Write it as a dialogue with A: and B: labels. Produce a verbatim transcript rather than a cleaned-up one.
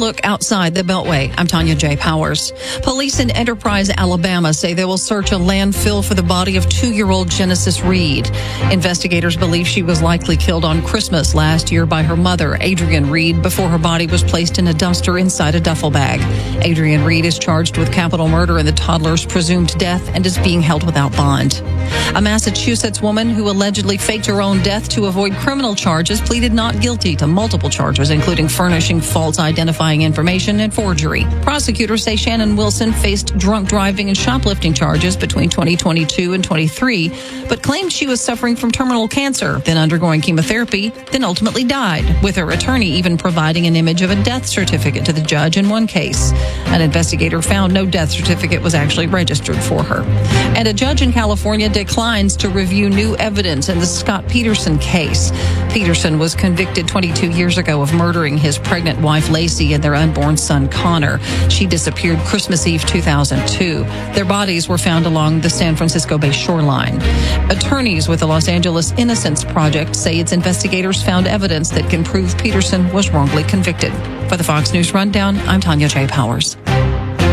A: look outside the Beltway. I'm Tanya J. Powers. Police in Enterprise, Alabama say they will search a landfill for the body of two-year-old Genesis Reed. Investigators believe she was likely killed on Christmas last year by her mother, Adrienne Reed, before her body was placed in a dumpster inside a duffel bag. Adrienne Reed is charged with capital murder in the toddler's presumed death and is being held without bond. A Massachusetts woman who allegedly faked her own death to avoid criminal charges pleaded not guilty to multiple charges, including furnishing false identifying information and forgery. Prosecutors say Shannon Wilson faced drunk driving and shoplifting charges between twenty twenty-two and twenty-three, but claimed she was suffering from terminal cancer, then undergoing chemotherapy, then ultimately died, with her attorney even providing an image of a death certificate to the judge in one case. An investigator found no death certificate was actually registered for her. And a judge in California declines to review new evidence in the Scott Peterson case. Peterson was convicted twenty-two years ago of murdering his pregnant wife Lacey and their unborn son Connor. She disappeared Christmas Eve two thousand two. Their bodies were found along the San Francisco Bay shoreline. Attorneys with the Los Angeles Innocence Project say its investigators found evidence that can prove Peterson was wrongly convicted. For the Fox News Rundown, I'm Tanya J. Powers.